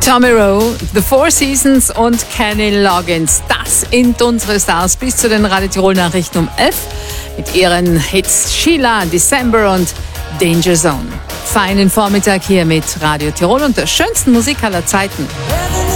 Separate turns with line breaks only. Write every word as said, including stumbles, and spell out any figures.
Tommy Rowe, The Four Seasons und Kenny Loggins. Das sind unsere Stars bis zu den Radio Tirol Nachrichten um elf mit ihren Hits Sheila, December und Danger Zone. Feinen Vormittag hier mit Radio Tirol und der schönsten Musik aller Zeiten.